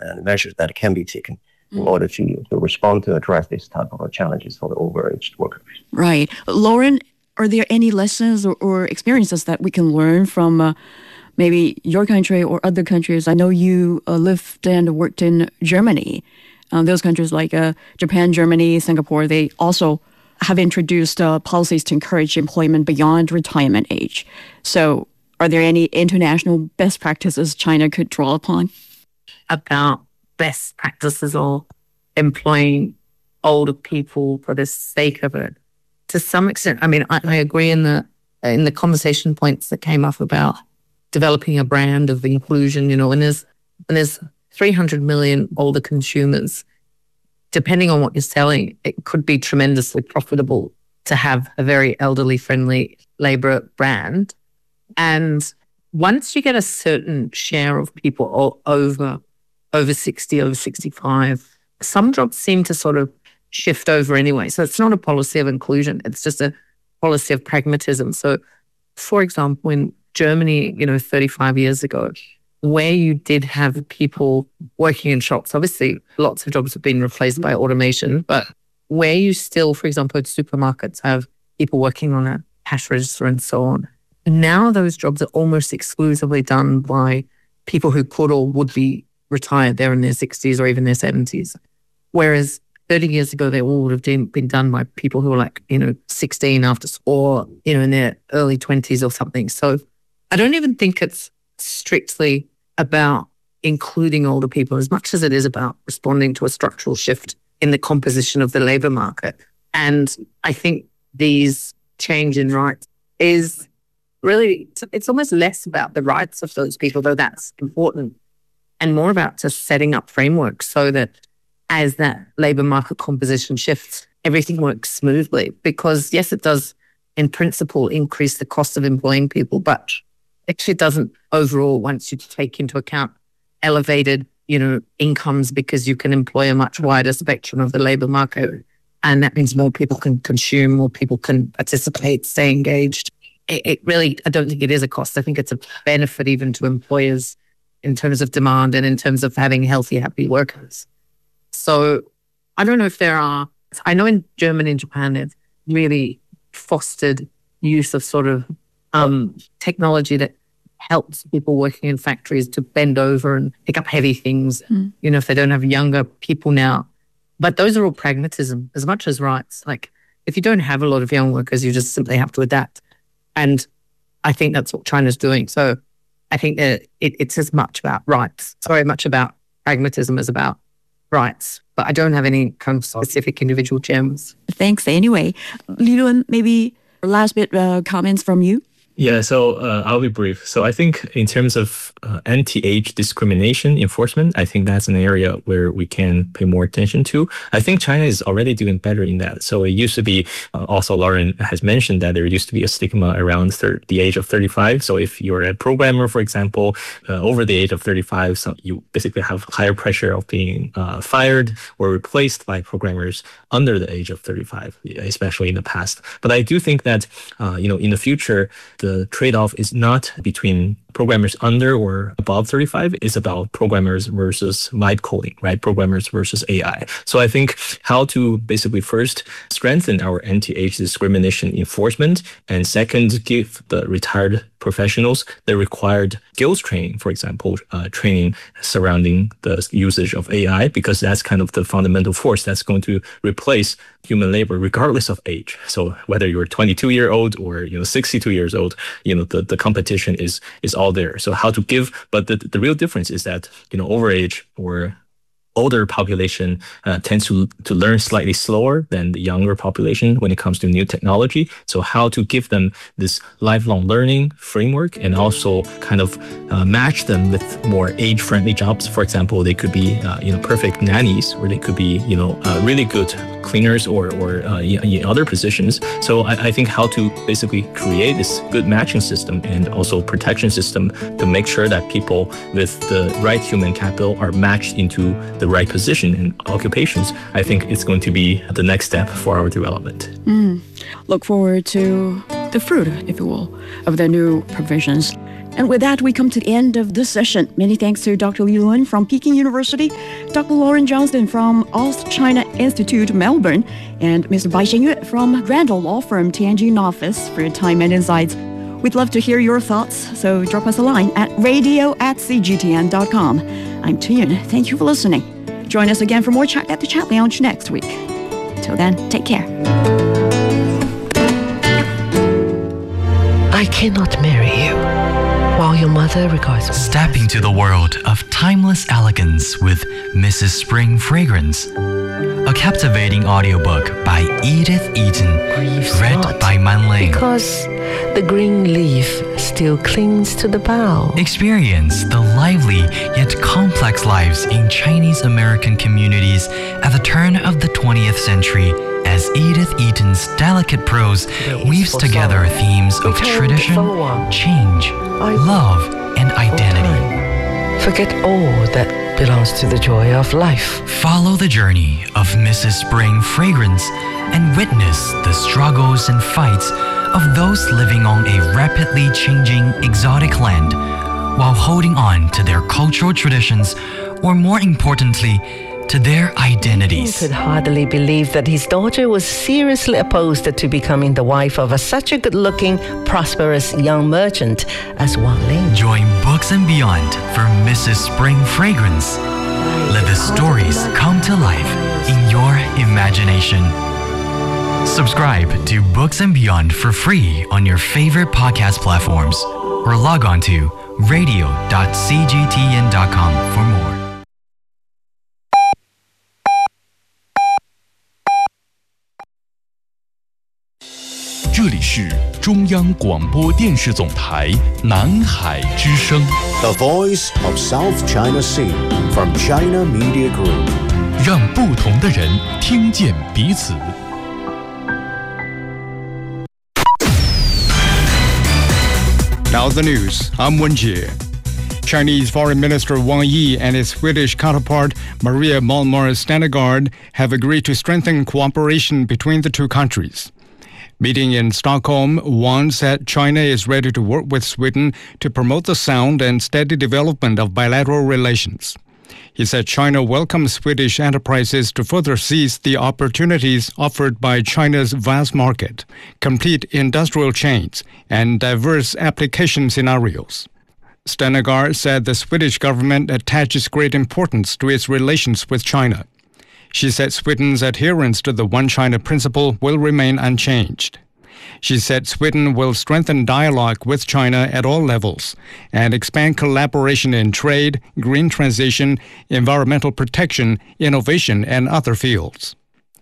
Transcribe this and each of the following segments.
and measures that can be taken in order to respond to address this type of challenges for the overaged workers. Right. Lauren, are there any lessons or experiences that we can learn from maybe your country or other countries? I know you lived and worked in Germany. Those countries like Japan, Germany, Singapore, they also have introduced policies to encourage employment beyond retirement age. So are there any international best practices China could draw upon? About best practices or employing older people for the sake of it. To some extent, I mean, I agree in the conversation points that came up about developing a brand of inclusion, when there's 300 million older consumers, depending on what you're selling, it could be tremendously profitable to have a very elderly friendly labor brand. And once you get a certain share of people over 60, over 65, some jobs seem to sort of shift over anyway. So it's not a policy of inclusion. It's just a policy of pragmatism. So, for example, in Germany, 35 years ago, where you did have people working in shops, obviously lots of jobs have been replaced by automation, but where you still, for example, at supermarkets have people working on a cash register and so on, now those jobs are almost exclusively done by people who could or would be retired. They're in their 60s or even their 70s. Whereas 30 years ago, they all would have been done by people who were 16 after, or, in their early 20s or something. So I don't even think it's strictly about including older people as much as it is about responding to a structural shift in the composition of the labor market. And I think these change in rights is really, it's almost less about the rights of those people, though that's important, and more about just setting up frameworks so that as that labor market composition shifts, everything works smoothly. Because yes, it does in principle increase the cost of employing people, but actually it doesn't overall once you take into account elevated, incomes, because you can employ a much wider spectrum of the labor market. And that means more people can consume, more people can participate, stay engaged. It really, I don't think it is a cost. I think it's a benefit even to employers in terms of demand and in terms of having healthy, happy workers. So I don't know if I know in Germany and Japan, they've really fostered use of sort of technology that helps people working in factories to bend over and pick up heavy things, if they don't have younger people now. But those are all pragmatism as much as rights. Like if you don't have a lot of young workers, you just simply have to adapt. And I think that's what China's doing. So I think that it's as much about rights, very much about pragmatism as about rights. But I don't have any kind of specific individual gems. Thanks anyway. Li Lun, maybe last bit comments from you? Yeah, so I'll be brief. So I think in terms of anti-age discrimination enforcement, I think that's an area where we can pay more attention to. I think China is already doing better in that. So it used to be, also Lauren has mentioned that there used to be a stigma around the age of 35. So if you're a programmer, for example, over the age of 35, so you basically have higher pressure of being fired or replaced by programmers under the age of 35, especially in the past. But I do think that, in the future, the trade-off is not between programmers under or above 35. It's about programmers versus vibe coding, right? Programmers versus AI. So I think how to basically first strengthen our anti-age discrimination enforcement, and second, give the retired professionals the required skills training, for example, training surrounding the usage of AI, because that's kind of the fundamental force that's going to replace human labor regardless of age. So whether you're 22-year-old or 62 years old, the competition is all there. So how to give, but the real difference is that overage or older population tends to learn slightly slower than the younger population when it comes to new technology. So how to give them this lifelong learning framework and also kind of match them with more age-friendly jobs. For example, they could be perfect nannies, or they could be really good cleaners or in other positions. So I think how to basically create this good matching system and also protection system to make sure that people with the right human capital are matched into the right position and occupations, I think it's going to be the next step for our development. Look forward to the fruit, if you will, of the new provisions. And with that, we come to the end of this session. Many thanks to Dr. Li Lun from Peking University, Dr. Lauren Johnston from East China Institute, Melbourne, and Mr. Bai Xinyue from Randall Law Firm, Tianjin office, for your time and insights. We'd love to hear your thoughts, so drop us a line at radio@cgtn.com. I'm Tuyun. Thank you for listening. Join us again for more Chat at the Chat Lounge next week. Till then, take care. I cannot marry you while your mother regards me. Step into the world of timeless elegance with Mrs. Spring Fragrance, a captivating audiobook by Edith Eaton, read by Man Ling. Because the green leaf still clings to the bough. Experience the lively yet complex lives in Chinese American communities at the turn of the 20th century as Edith Eaton's delicate prose weaves together themes of tradition, change, love, and identity. Forget all that belongs to the joy of life. Follow the journey of Mrs. Spring Fragrance and witness the struggles and fights of those living on a rapidly changing exotic land while holding on to their cultural traditions, or more importantly, to their identities. He could hardly believe that his daughter was seriously opposed to becoming the wife of such a good-looking, prosperous young merchant as Wang Ling. Join Books and Beyond for Mrs. Spring Fragrance. Let the stories come to life in your imagination. Subscribe to Books and Beyond for free on your favorite podcast platforms, or log on to radio.cgtn.com for more. 这里是中央广播电视总台南海之声 The Voice of South China Sea from China Media Group. 让不同的人听见彼此。 Now the news. I'm Wenjie. Chinese Foreign Minister Wang Yi and his Swedish counterpart Maria Malmer Stenegard have agreed to strengthen cooperation between the two countries. Meeting in Stockholm, Wang said China is ready to work with Sweden to promote the sound and steady development of bilateral relations. He said China welcomes Swedish enterprises to further seize the opportunities offered by China's vast market, complete industrial chains, and diverse application scenarios. Stenegard said the Swedish government attaches great importance to its relations with China. She said Sweden's adherence to the One China principle will remain unchanged. She said Sweden will strengthen dialogue with China at all levels and expand collaboration in trade, green transition, environmental protection, innovation, and other fields.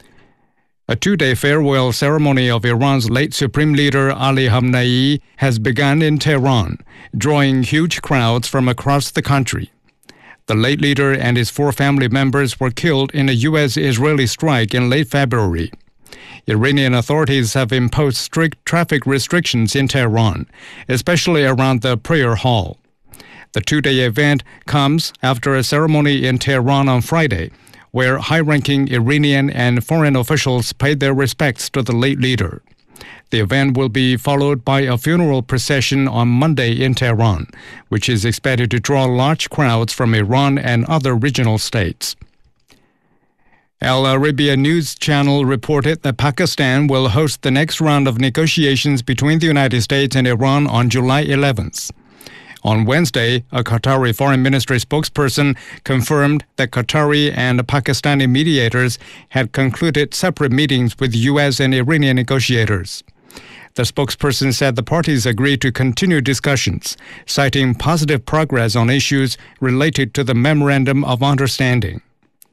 A two-day farewell ceremony of Iran's late Supreme Leader Ali Khamenei has begun in Tehran, drawing huge crowds from across the country. The late leader and his 4 family members were killed in a U.S.-Israeli strike in late February. Iranian authorities have imposed strict traffic restrictions in Tehran, especially around the prayer hall. The two-day event comes after a ceremony in Tehran on Friday, where high-ranking Iranian and foreign officials paid their respects to the late leader. The event will be followed by a funeral procession on Monday in Tehran, which is expected to draw large crowds from Iran and other regional states. Al Arabiya News Channel reported that Pakistan will host the next round of negotiations between the United States and Iran on July 11th. On Wednesday, a Qatari foreign ministry spokesperson confirmed that Qatari and Pakistani mediators had concluded separate meetings with U.S. and Iranian negotiators. The spokesperson said the parties agreed to continue discussions, citing positive progress on issues related to the Memorandum of Understanding.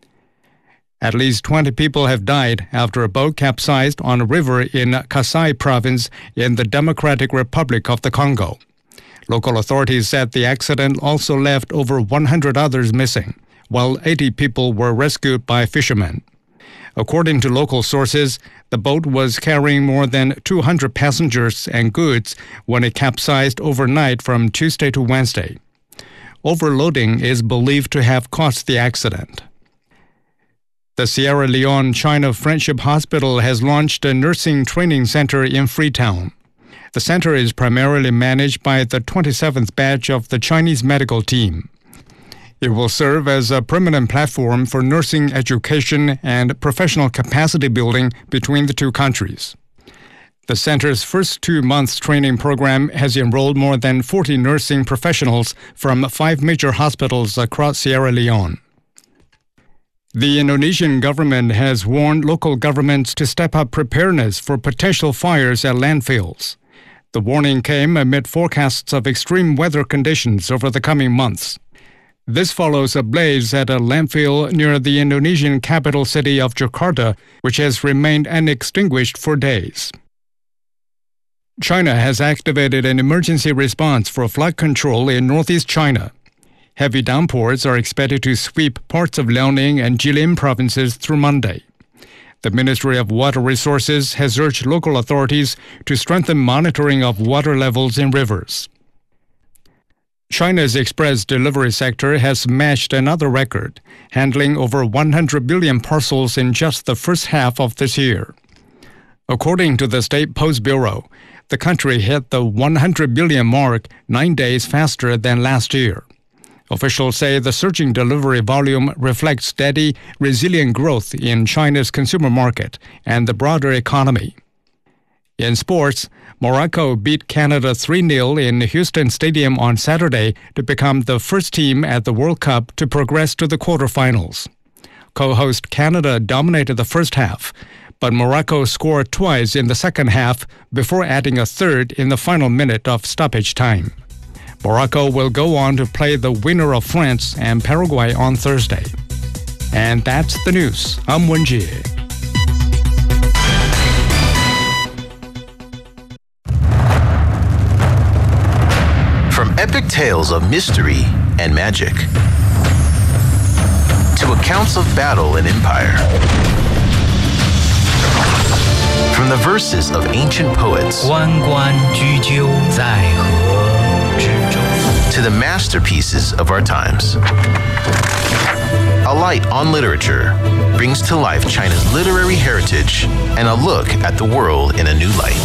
At least 20 people have died after a boat capsized on a river in Kasai province in the Democratic Republic of the Congo. Local authorities said the accident also left over 100 others missing, while 80 people were rescued by fishermen. According to local sources, the boat was carrying more than 200 passengers and goods when it capsized overnight from Tuesday to Wednesday. Overloading is believed to have caused the accident. The Sierra Leone China Friendship Hospital has launched a nursing training center in Freetown. The center is primarily managed by the 27th batch of the Chinese medical team. It will serve as a permanent platform for nursing education and professional capacity building between the two countries. The center's first 2 months training program has enrolled more than 40 nursing professionals from 5 major hospitals across Sierra Leone. The Indonesian government has warned local governments to step up preparedness for potential fires at landfills. The warning came amid forecasts of extreme weather conditions over the coming months. This follows a blaze at a landfill near the Indonesian capital city of Jakarta, which has remained unextinguished for days. China has activated an emergency response for flood control in northeast China. Heavy downpours are expected to sweep parts of Liaoning and Jilin provinces through Monday. The Ministry of Water Resources has urged local authorities to strengthen monitoring of water levels in rivers. China's express delivery sector has smashed another record, handling over 100 billion parcels in just the first half of this year. According to the State Post Bureau, the country hit the 100 billion mark 9 days faster than last year. Officials say the surging delivery volume reflects steady, resilient growth in China's consumer market and the broader economy. In sports, Morocco beat Canada 3-0 in Houston Stadium on Saturday to become the first team at the World Cup to progress to the quarterfinals. Co-host Canada dominated the first half, but Morocco scored twice in the second half before adding a third in the final minute of stoppage time. Morocco will go on to play the winner of France and Paraguay on Thursday. And that's the news. I'm Wen Jie. From epic tales of mystery and magic to accounts of battle and empire, from the verses of ancient poets to the masterpieces of our times, A Light on Literature brings to life China's literary heritage and a look at the world in a new light.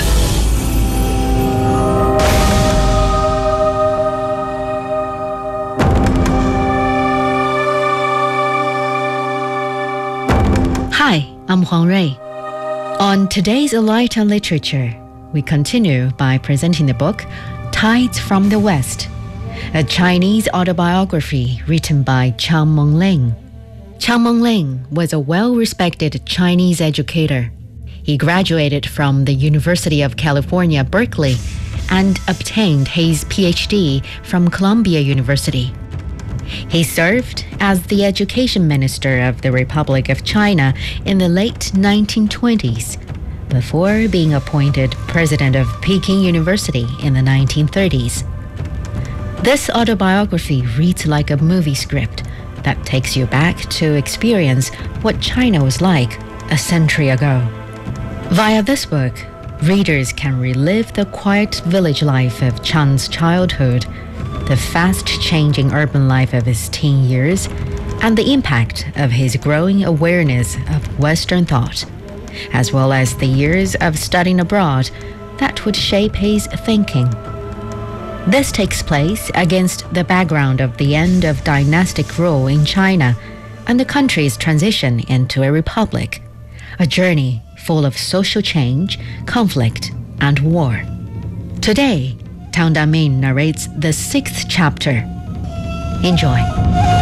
Hi, I'm Huang Rui. On today's A Light on Literature, we continue by presenting the book Tides from the West, a Chinese autobiography written by Chiang Meng-ling. Chiang Meng-ling was a well-respected Chinese educator. He graduated from the University of California, Berkeley, and obtained his PhD from Columbia University. He served as the education minister of the Republic of China in the late 1920s, before being appointed president of Peking University in the 1930s. This autobiography reads like a movie script that takes you back to experience what China was like a century ago. Via this book, readers can relive the quiet village life of Chiang's childhood, the fast-changing urban life of his teen years, and the impact of his growing awareness of Western thought, as well as the years of studying abroad that would shape his thinking. This takes place against the background of the end of dynastic rule in China and the country's transition into a republic, a journey full of social change, conflict, and war. Today, Tang Damin narrates the 6th chapter. Enjoy.